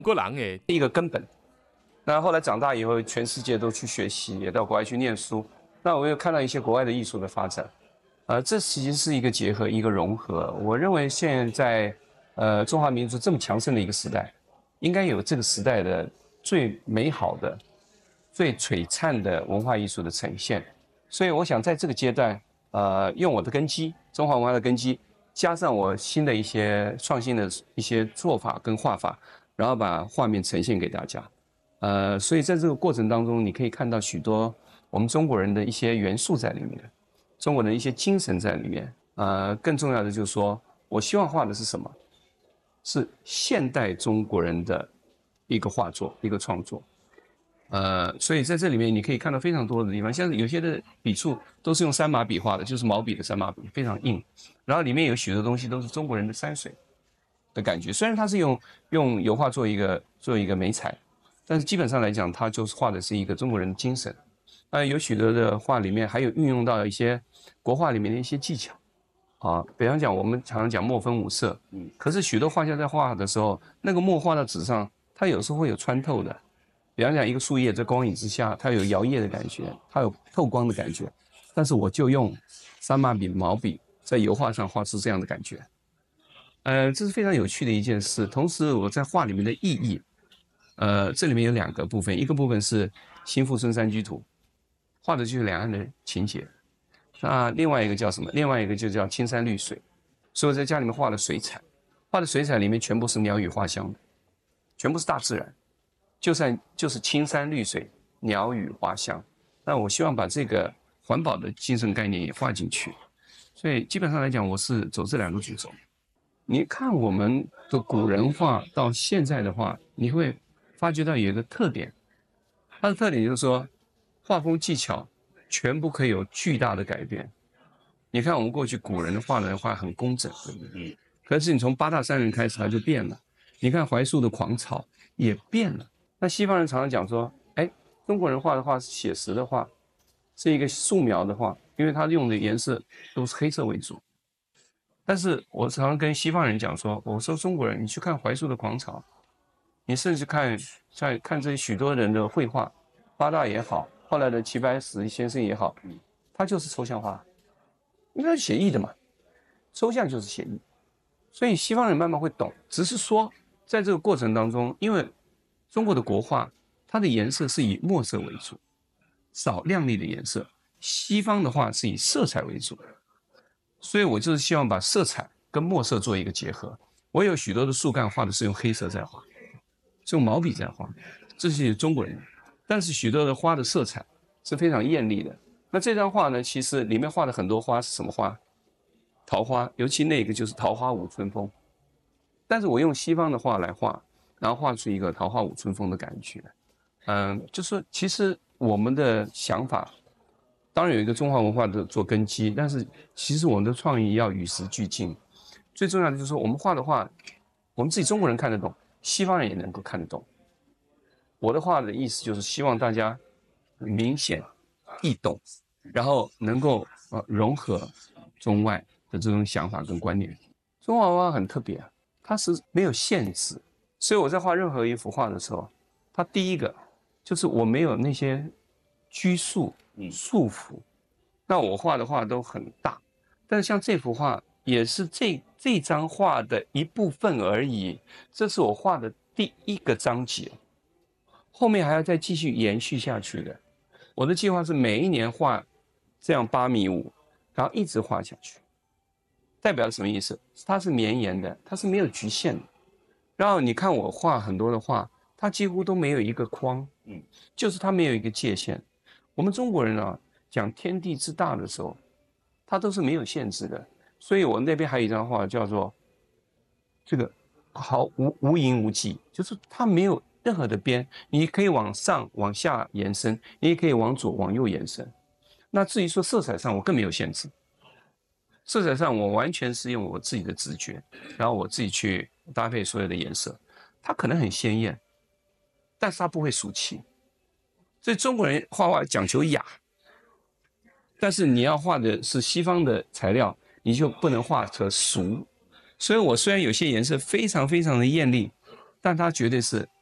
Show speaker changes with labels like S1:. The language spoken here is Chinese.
S1: 过人诶，
S2: 一个根本。那后来长大以后，全世界都去学习，也到国外去念书。那我又看到一些国外的艺术的发展，这其实是一个结合，一个融合。我认为现在，中华民族这么强盛的一个时代，应该有这个时代的最美好的、最璀璨的文化艺术的呈现。所以我想在这个阶段，用我的根基，中华文化的根基，加上我新的一些创新的一些做法跟画法，然后把画面呈现给大家。所以在这个过程当中，你可以看到许多我们中国人的一些元素在里面，中国人的一些精神在里面。更重要的就是说，我希望画的是什么？是现代中国人的一个画作，一个创作。所以在这里面你可以看到非常多的地方，像有些的笔触都是用三马笔画的，就是毛笔的三马笔，非常硬。然后里面有许多东西都是中国人的山水的感觉，虽然它是用油画做一个媒材，但是基本上来讲，它就是画的是一个中国人的精神。有许多的画里面还有运用到一些国画里面的一些技巧。比方讲，我们常常讲墨分五色，可是许多画家在画的时候，那个墨画到纸上，它有时候会有穿透的。比方讲，一个树叶在光影之下，它有摇曳的感觉，它有透光的感觉，但是我就用三马笔、毛笔在油画上画出这样的感觉。这是非常有趣的一件事。同时，我在画里面的意义，这里面有两个部分，一个部分是新富春山居图，画的就是两岸的情节。那另外一个叫什么？另外一个就叫青山绿水。所以我在家里面画的水彩，画的水彩里面全部是鸟语花香的，全部是大自然，就是青山绿水，鸟语花香。那我希望把这个环保的精神概念也画进去。所以基本上来讲，我是走这两个主轴。你看我们的古人画到现在的话，你会发觉到有一个特点，它的特点就是说，画风技巧全部可以有巨大的改变。你看我们过去古人画的画很工整，对不对？可是你从八大山人开始，它就变了。你看怀素的狂草也变了。那西方人常常讲说，中国人画的画是写实的画，是一个素描的画，因为他用的颜色都是黑色为主。但是我常常跟西方人讲说，我说中国人，你去看怀素的狂草，你甚至看这些许多人的绘画，八大也好，后来的齐白石先生也好，他就是抽象画，因为他是写意的嘛，抽象就是写意，所以西方人慢慢会懂。只是说在这个过程当中，因为中国的国画，它的颜色是以墨色为主，少亮丽的颜色；西方的画是以色彩为主，所以我就是希望把色彩跟墨色做一个结合。我有许多的树干画的是用黑色在画，是用毛笔在画，这是中国人。但是许多的花的色彩是非常艳丽的。那这张画呢，其实里面画的很多花是什么花？桃花，尤其那个就是桃花舞春风。但是我用西方的画来画，然后画出一个桃花舞春风的感觉。就是说其实我们的想法，当然有一个中华文化的做根基，但是其实我们的创意要与时俱进。最重要的就是说，我们画的画，我们自己中国人看得懂，西方人也能够看得懂。我的话的意思就是希望大家明显易懂，然后能够融合中外的这种想法跟观念。中华文化很特别啊，它是没有限制，所以我在画任何一幅画的时候，它第一个就是我没有那些拘束束缚。那我画的画都很大，但是像这幅画也是这张画的一部分而已，这是我画的第一个章节，后面还要再继续延续下去的。我的计划是每一年画这样8.5米，然后一直画下去。代表什么意思？它是绵延的，它是没有局限的。然后你看我画很多的画，它几乎都没有一个框，就是它没有一个界限。我们中国人啊，讲天地之大的时候，它都是没有限制的。所以我那边还有一张画叫做这个无垠无际，就是它没有任何的边，你可以往上往下延伸，你也可以往左往右延伸。那至于说色彩上，我更没有限制。色彩上我完全是用我自己的直觉，然后我自己去搭配所有的颜色。它可能很鲜艳，但是它不会俗气。所以中国人画画讲求雅，但是你要画的是西方的材料，你就不能画成俗。所以我虽然有些颜色非常非常的艳丽， 但它绝对是